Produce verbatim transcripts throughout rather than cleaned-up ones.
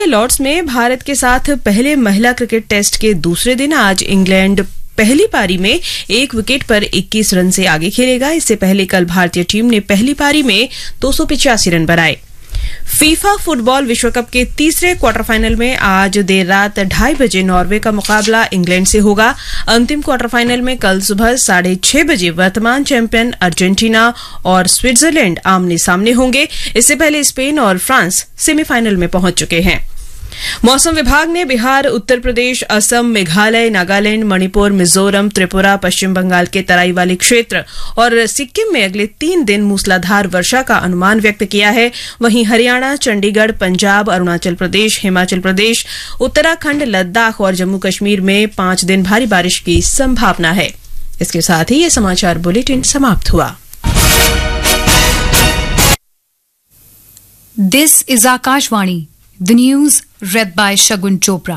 Lord's में भारत के साथ पहले महिला क्रिकेट टेस्ट के दूसरे दिन आज इंग्लैंड पहली पारी में एक विकेट पर इक्कीस रन से आगे खेलेगा। इससे पहले कल भारतीय टीम ने पहली पारी में दो सौ पिचासी रन बनाए। फीफा फुटबॉल विश्व कप के तीसरे क्वार्टर फाइनल में आज देर रात ढाई बजे नॉर्वे का मुकाबला इंग्लैंड से होगा। अंतिम क्वार्टर फाइनल में कल सुबह साढ़े छह बजे वर्तमान चैंपियन अर्जेंटीना और स्विट्जरलैंड आमने सामने होंगे। इससे पहले स्पेन और फ्रांस सेमीफाइनल में पहुंच चुके हैं। मौसम विभाग ने बिहार, उत्तर प्रदेश, असम, मेघालय, नागालैंड, मणिपुर, मिजोरम, त्रिपुरा, पश्चिम बंगाल के तराई वाले क्षेत्र और सिक्किम में अगले तीन दिन मूसलाधार वर्षा का अनुमान व्यक्त किया है। वहीं हरियाणा, चंडीगढ़, पंजाब, अरुणाचल प्रदेश, हिमाचल प्रदेश, उत्तराखंड, लद्दाख और जम्मू कश्मीर में पांच दिन भारी बारिश की संभावना है। इसके साथ ही ये समाचार बुलेटिन समाप्त हुआ। This is Akashvani, the news read by Shagun Chopra.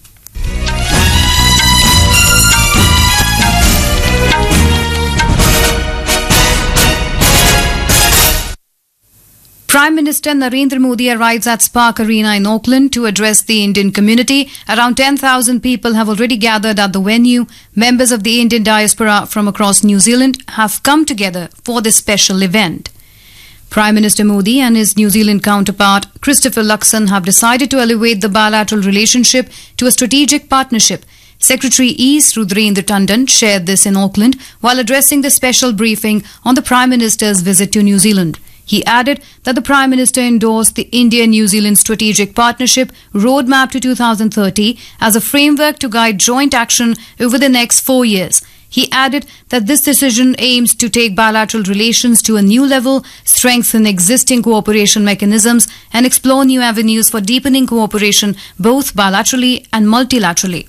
Prime Minister Narendra Modi arrives at Spark Arena in Auckland to address the Indian community. Around ten thousand people have already gathered at the venue. Members of the Indian diaspora from across New Zealand have come together for this special event. Prime Minister Modi and his New Zealand counterpart Christopher Luxon have decided to elevate the bilateral relationship to a strategic partnership. Secretary E. Rudrendra Tandon shared this in Auckland while addressing the special briefing on the Prime Minister's visit to New Zealand. He added that the Prime Minister endorsed the India-New Zealand Strategic Partnership Roadmap to two thousand thirty as a framework to guide joint action over the next four years. He added that this decision aims to take bilateral relations to a new level, strengthen existing cooperation mechanisms, and explore new avenues for deepening cooperation both bilaterally and multilaterally.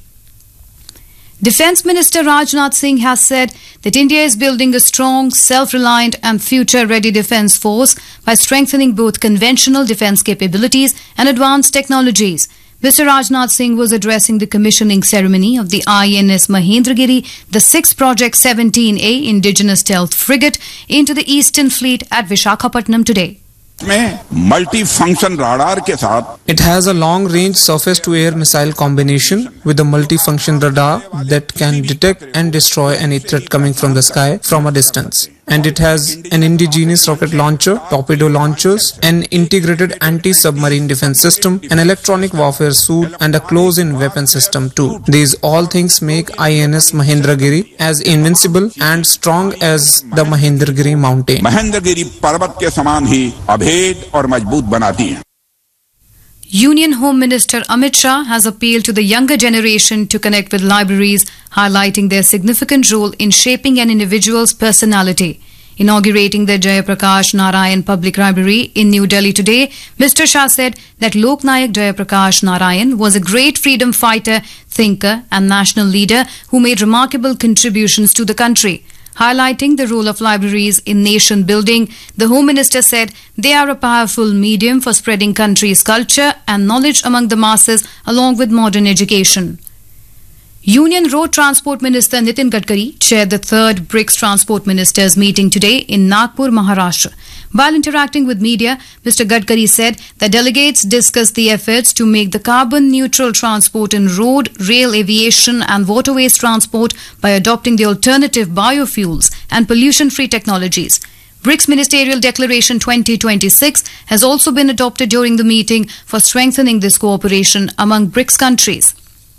Defence Minister Rajnath Singh has said that India is building a strong, self-reliant and future-ready defence force by strengthening both conventional defence capabilities and advanced technologies. Mister Rajnath Singh was addressing the commissioning ceremony of the I N S Mahendragiri, the sixth Project seventeen A indigenous stealth frigate, into the Eastern Fleet at Visakhapatnam today. Multi function radar के साथ It has a long range surface to air missile combination with a multi-function radar that can detect and destroy any threat coming from the sky from a distance. And it has an indigenous rocket launcher, torpedo launchers, an integrated anti-submarine defense system, an electronic warfare suit, and a close-in weapon system too. These all things make I N S Mahendragiri as invincible and strong as the Mahendragiri mountain. Mahendragiri पर्वत के समान ही अभेद और मजबूत बनाती हैं. Union Home Minister Amit Shah has appealed to the younger generation to connect with libraries, highlighting their significant role in shaping an individual's personality. Inaugurating the Jayaprakash Narayan Public Library in New Delhi today, Mister Shah said that Lok Nayak Jayaprakash Narayan was a great freedom fighter, thinker and national leader who made remarkable contributions to the country. Highlighting the role of libraries in nation building, the Home Minister said they are a powerful medium for spreading country's culture and knowledge among the masses along with modern education. Union Road Transport Minister Nitin Gadkari chaired the third BRICS Transport Ministers meeting today in Nagpur, Maharashtra. While interacting with media, Mister Gadkari said that delegates discussed the efforts to make the carbon-neutral transport in road, rail, aviation and waterways transport by adopting the alternative biofuels and pollution-free technologies. BRICS Ministerial Declaration twenty twenty-six has also been adopted during the meeting for strengthening this cooperation among BRICS countries.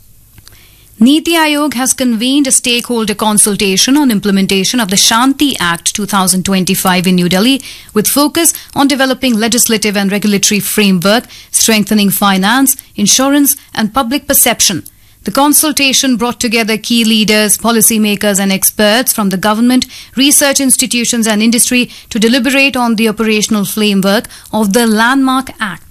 Niti Aayog has convened a stakeholder consultation on implementation of the Shanti Act twenty twenty-five in New Delhi, with focus on developing legislative and regulatory framework, strengthening finance, insurance and public perception. The consultation brought together key leaders, policymakers and experts from the government, research institutions and industry to deliberate on the operational framework of the Landmark Act.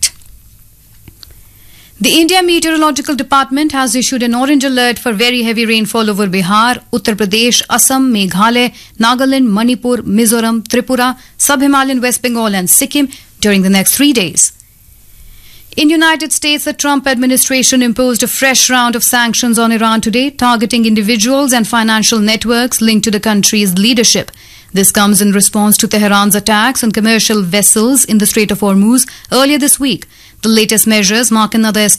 The India Meteorological Department has issued an orange alert for very heavy rainfall over Bihar, Uttar Pradesh, Assam, Meghalaya, Nagaland, Manipur, Mizoram, Tripura, Sub-Himalayan West Bengal and Sikkim during the next three days. In United States, the Trump administration imposed a fresh round of sanctions on Iran today, targeting individuals and financial networks linked to the country's leadership. This comes in response to Tehran's attacks on commercial vessels in the Strait of Hormuz earlier this week. The latest measures mark another escalation